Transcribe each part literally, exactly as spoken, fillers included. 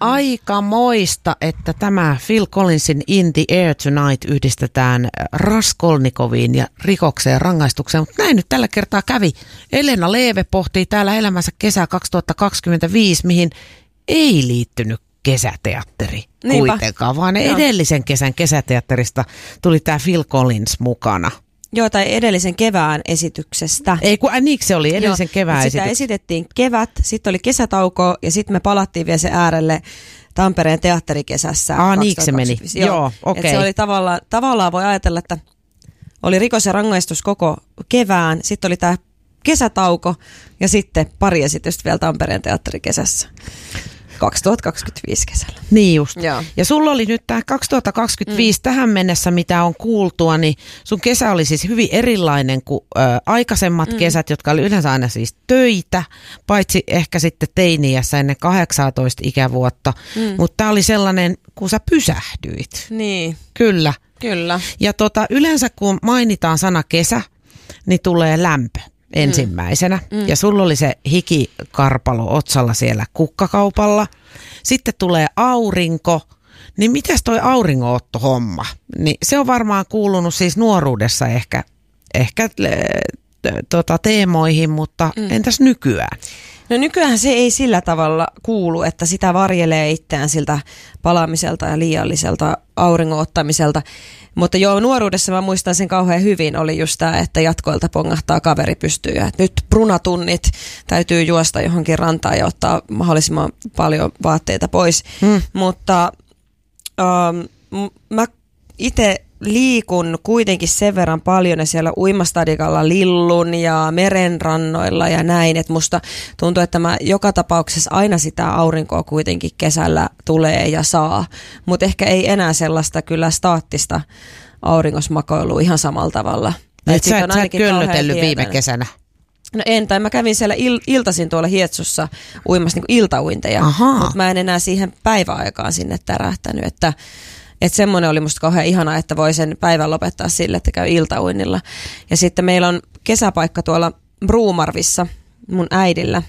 aika moista, että tämä Phil Collinsin In the Air Tonight yhdistetään Raskolnikoviin ja rikokseen ja rangaistukseen, mutta näin nyt tällä kertaa kävi. Elena Leeve pohtii täällä elämänsä kesä kaksituhattakaksikymmentäviisi, mihin ei liittynyt kesäteatteri Niinpä. kuitenkaan, vaan Joo. edellisen kesän kesäteatterista tuli tämä Phil Collins mukana. Joo, tai edellisen kevään esityksestä. Ei, kun äh, niiksi se oli edellisen Joo, kevään esityksestä. Sitä esitettiin kevät, sitten oli kesätauko ja sitten me palattiin vielä se äärelle Tampereen teatterikesässä. Aa, niiksi se meni. Joo, Joo okei. Okay. Se oli tavallaan, tavallaan voi ajatella, että oli rikos ja rangaistus koko kevään, sitten oli tämä kesätauko ja sitten pari esitystä vielä Tampereen teatterikesässä. kaksituhattakaksikymmentäviisi kesällä. Niin just. Joo. Ja sulla oli nyt tämä kaksituhattakaksikymmentäviisi mm. tähän mennessä, mitä on kuultua, niin sun kesä oli siis hyvin erilainen kuin ö, aikaisemmat mm. kesät, jotka oli yleensä aina siis töitä, paitsi ehkä sitten teiniässä ennen kahdeksantoista ikävuotta. Mm. Mutta tämä oli sellainen, kun sä pysähdyit. Niin. Kyllä. Kyllä. Ja tota, yleensä kun mainitaan sana kesä, niin tulee lämpö ensimmäisenä. Mm. Ja sulla oli se hikikarpalo otsalla siellä kukkakaupalla. Sitten tulee aurinko. Niin mitäs toi auringonotto-homma? Niin se on varmaan kuulunut siis nuoruudessa ehkä, ehkä tota, teemoihin, mutta mm. entäs nykyään? No nykyään se ei sillä tavalla kuulu, että sitä varjelee itseään siltä palaamiselta ja liialliselta auringon ottamiselta. Mutta joo, nuoruudessa mä muistan sen kauhean hyvin, oli just tämä, että jatkoilta pongahtaa kaveri pystyy ja nyt brunatunnit täytyy juosta johonkin rantaan ja ottaa mahdollisimman paljon vaatteita pois. Hmm. Mutta ähm, mä itse liikun kuitenkin sen verran paljon ja siellä uimastadikalla lillun ja merenrannoilla ja näin, että musta tuntuu, että mä joka tapauksessa aina sitä aurinkoa kuitenkin kesällä tulee ja saa, mutta ehkä ei enää sellaista kyllä staattista auringosmakoilua ihan samalla tavalla. Et sä et, sä et köllötellyt viime kesänä? No en, tai mä kävin siellä il- iltaisin tuolla Hietsussa uimassa niin kuin iltauinteja, mutta mä en enää siihen päiväaikaan sinne tärähtänyt, että Että semmoinen oli musta kauhean ihanaa, että voi sen päivän lopettaa sille, että käy iltauinnilla. Ja sitten meillä on kesäpaikka tuolla Bruumarvissa mun äidillä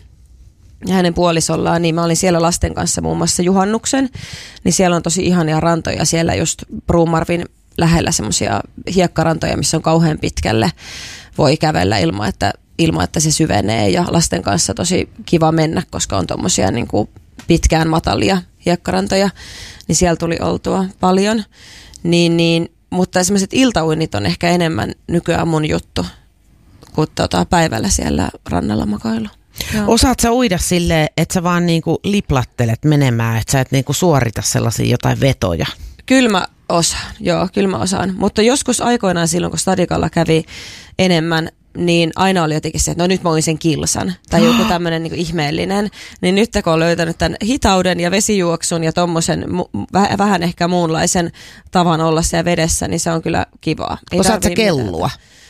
ja hänen puolisollaan, niin mä olin siellä lasten kanssa muun muassa juhannuksen, niin siellä on tosi ihania rantoja siellä just Bruumarvin lähellä semmoisia hiekkarantoja, missä on kauhean pitkälle voi kävellä ilman, että, ilman, että se syvenee ja lasten kanssa tosi kiva mennä, koska on tommosia niin kuin pitkään matalia hiekkarantoja, niin siellä tuli oltua paljon. Niin, niin, mutta sellaiset iltauinnit on ehkä enemmän nykyään mun juttu kuin tota päivällä siellä rannalla makailu. Joo. Osaat sä uida silleen, että sä vaan niinku liplattelet menemään, että sä et niinku suorita sellaisia jotain vetoja? Kyllä mä osaan, joo, kyllä mä osaan. Mutta joskus aikoinaan silloin, kun stadikalla kävi enemmän, niin aina oli jotenkin se, että no nyt mä oin sen kilsan tai joku tämmöinen niin ihmeellinen. Niin nyt kun on löytänyt tämän hitauden ja vesijuoksun ja tommosen väh- vähän ehkä muunlaisen tavan olla siellä vedessä, niin se on kyllä kivaa. Ei Osaat sä kellua?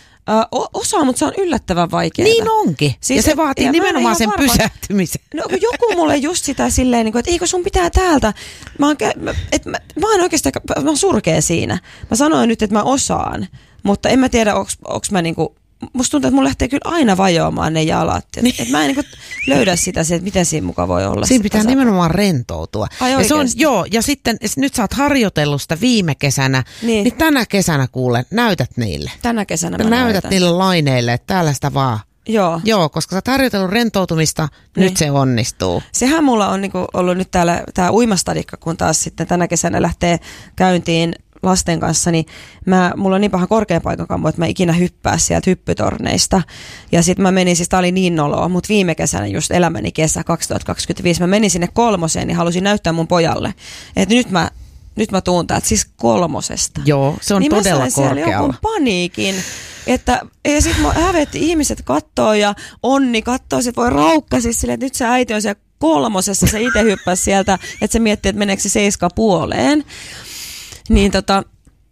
Uh, osaan, mutta se on yllättävän vaikeaa. Niin onkin. Siis ja se vaatii ja nimenomaan sen varma. pysähtymisen. No joku mulle just sitä silleen, että eikö sun pitää täältä. Mä oon, et, mä, mä oon oikeastaan, mä oon surkea siinä. Mä sanoin nyt, että mä osaan, mutta en mä tiedä, onks, onks mä niinku, musta tuntuu, että mun lähtee kyllä aina vajoamaan ne jalat. Niin. Et mä en niinku löydä sitä, että miten siinä muka voi olla. Siinä pitää tasapaa. nimenomaan rentoutua. Ai ja se on, joo, ja sitten nyt sä oot harjoitellut sitä viime kesänä, niin, niin tänä kesänä kuule, näytät niille. Tänä kesänä mä näytät näytän. niille laineille, että täällä sitä vaan. Joo. Joo, koska sä oot harjoitellut rentoutumista, niin. Nyt se onnistuu. Sehän mulla on niinku ollut nyt täällä tää uimastadikka, kun taas sitten tänä kesänä lähtee käyntiin lasten kanssa, niin mä, mulla on niin paha korkean paikan kammo, että mä ikinä hyppää sieltä hyppytorneista. Ja sit mä menin, siis tää oli niin noloa, mutta viime kesänä just elämäni kesä kaksituhattakaksikymmentäviisi, mä menin sinne kolmoseen, niin halusin näyttää mun pojalle, että nyt mä, nyt mä tuun täältä siis kolmosesta. Joo, se on niin todella mä sain korkealla. Jonkun paniikin, että ja sit mä hävetti, ihmiset kattoo ja Onni kattoo, sit voi raukka siis silleen, että nyt se äiti on siellä kolmosessa, se itse hyppäsi sieltä, että se miettii, että meneekö se seiska puoleen. Niin tota,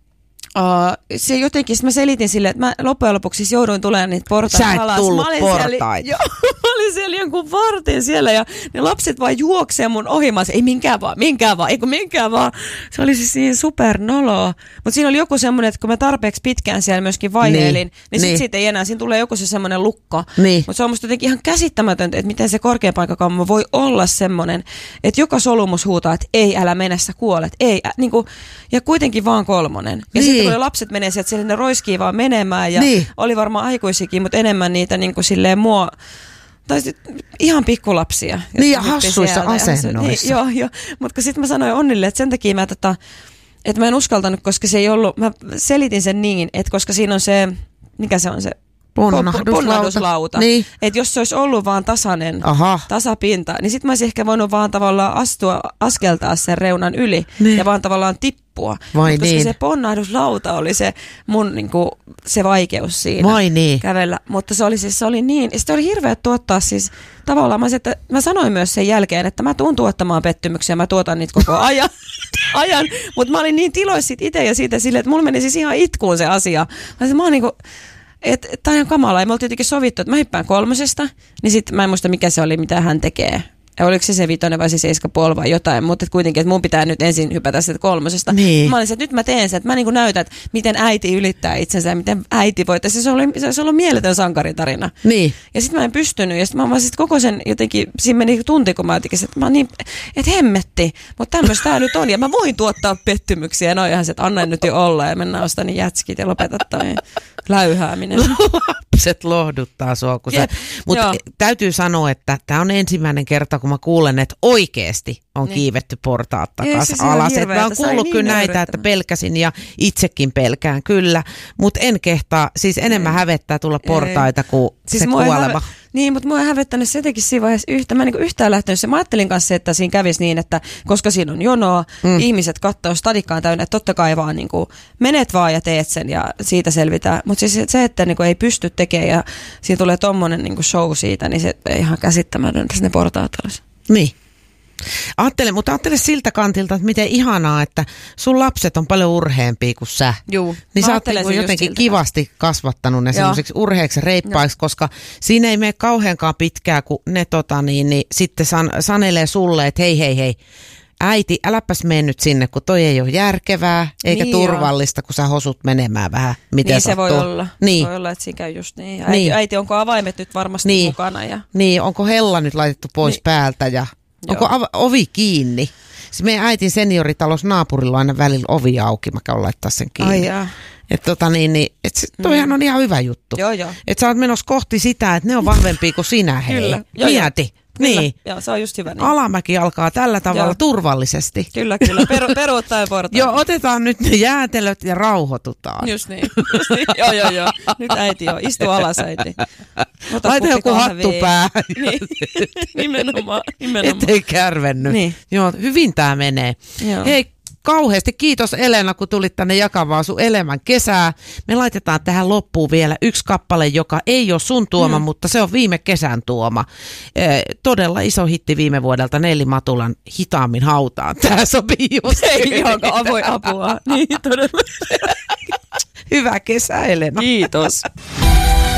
Uh, se jotenkin, mä selitin sille, että mä loppujen lopuksi siis jouduin tulemaan niitä portaita alas. Sä et tullut portaita. Joo, mä olin siellä jonkun vartin siellä ja ne lapset vaan juoksee mun ohi. Mä olisin, ei minkään vaan, minkään vaan, eikö minkään vaan. Se oli siis niin supernoloa. Mutta siinä oli joku semmoinen, että kun mä tarpeeksi pitkään siellä myöskin vaiheilin, niin, niin sit niin. siitä ei enää, siinä tulee joku se semmoinen lukko. Niin. Mutta se on musta jotenkin ihan käsittämätöntä, että miten se korkeapaikkakammo voi olla semmoinen, että joka solumus huutaa, että ei, älä mene, sä kuolet. Ei, ä, niin kuin, ja kuitenkin vaan kolmonen. Ja niin. sitten kun lapset menee sieltä, siellä ne roiskii vaan menemään ja niin. oli varmaan aikuisikin, mutta enemmän niitä niin kuin silleen mua, tai ihan pikkulapsia. Niin ja hassuissa asennoissa. Niin, joo, joo. Mutta sitten mä sanoin Onnille, että sen takia mä tota, että mä en uskaltanut, koska se ei ollut, mä selitin sen niin, että koska siinä on se, mikä se on se, Ponnahduslauta. Ponnahduslauta. Niin. Että jos se olisi ollut vaan tasainen, Aha. tasapinta, niin sitten mä olisin ehkä voinut vaan tavallaan astua, askeltaa sen reunan yli niin. ja vaan tavallaan tippua. Vai koska niin. se ponnahduslauta oli se mun niinku, se vaikeus siinä Vai niin. kävellä. Mutta se oli siis, se oli niin, ja sitten oli hirveä tuottaa siis, tavallaan mä, että mä sanoin myös sen jälkeen, että mä tuun tuottamaan pettymyksiä, mä tuotan niitä koko ajan. ajan. Mutta mä olin niin tiloissa siitä itse ja siitä silleen, että mulla meni siis ihan itkuun se asia. Mä, mä oon niinku, että tää on ihan kamalaa. Ja me oltiin jotenkin sovittu, että mä hyppään kolmosesta, niin sit mä en muista mikä se oli, mitä hän tekee. Ja oliko se se vitonen vai se seiska puoli vai jotain, mutta kuitenkin, että mun pitää nyt ensin hypätä sitä kolmosesta. Niin. Mä olin se, että nyt mä teen sen, että mä niin kuin näytän, että miten äiti ylittää itsensä ja miten äiti voi. Se, se, oli, se oli mieletön sankaritarina. Niin. Ja sitten mä en pystynyt ja sitten mä vaan sit koko sen jotenkin, siinä meni tunti, kun mä jotenkin, että mä oon niin, että hemmetti, mutta tämmöistä tää nyt on ja mä voin tuottaa pettymyksiä ja noihan se, että anna nyt jo olla ja mennään ostaa niin jätskit ja lopeta toi läyhääminen. Lapset lohduttaa sua, kun sä, mutta täytyy sanoa, että tämä on ensimmäinen kerta, kun mä kuulen, että oikeasti on niin. kiivetty portaat takaisin alas. Hirveä, mä oon kuullut kyllä niin näitä, että pelkäsin ja itsekin pelkään kyllä, mutta en kehtaa, siis enemmän ei. hävettää tulla portaita kuin siis se kuolema. Häve, niin, mutta mua ei hävettänyt se jotenkin siinä vaiheessa yhtä. Mä en niin yhtään lähtenyt se. Mä ajattelin kanssa, että siinä kävisi niin, että koska siinä on jonoa, mm. ihmiset katsoo stadikkaan täynnä, että totta kai vaan niin kuin, menet vaan ja teet sen ja siitä selvitään. Mutta siis se, että niin kuin, ei pysty tekemään ja siinä tulee tommonen niin kuin show siitä, niin se ei ihan käsittämätöntä ne portaat olisi. Niin. Ajattele, mutta ajattele siltä kantilta, että miten ihanaa, että sun lapset on paljon urheampia kuin sä. Juu, niin sä oot niin jotenkin kivasti kasvattanut ne semmoisiksi urheiksi reippaiksi, no. koska siinä ei mene kauheankaan pitkää, kun ne tota, niin, niin, sitten san, sanelee sulle, että hei hei hei, äiti, äläpäs mene nyt sinne, kun toi ei ole järkevää eikä niin turvallista, jo. kun sä hosut menemään vähän, miten niin sattuu. se voi olla. Niin. Voi olla, että siinä käy just niin. Äiti, niin. äiti onko avaimet nyt varmasti niin. mukana? Ja... Niin, onko hella nyt laitettu pois niin. päältä ja onko av- ovi kiinni? Se meidän äitin senioritalous naapurilla on aina välillä ovi auki, mä käyn laittaa sen kiinni. Ai että tota niin, niin et se, toihan mm. on ihan hyvä juttu. Joo, joo. Että sä oot menossa kohti sitä, että ne on vahvempia kuin sinä, hei. Kyllä. Mieti. Kyllä. Niin. Joo, se on just hyvä. Niin. Alamäki alkaa tällä tavalla joo. turvallisesti. Kyllä, kyllä. Peru, peruuttaen portaan. Joo, otetaan nyt ne jäätelöt ja rauhoitutaan. Just niin. Just niin. Joo, joo, joo. Nyt äiti jo. Istu alas, äiti. Ota Laita joku hattu päähän. Niin. nimenomaan, nimenomaan. Ettei kärvennyt. Niin. Joo, hyvin tää menee. Joo. Hei, kauheasti kiitos Elena, kun tulit tänne jakamaan sun elämän kesää. Me laitetaan tähän loppuun vielä yksi kappale, joka ei ole sun tuoma, mm. mutta se on viime kesän tuoma. Eh, todella iso hitti viime vuodelta, Nelli Matulan Hitaammin hautaan. Tää sopii just. Ei joka voi apua. Niin, todella. Hyvää kesää, Elena. Kiitos.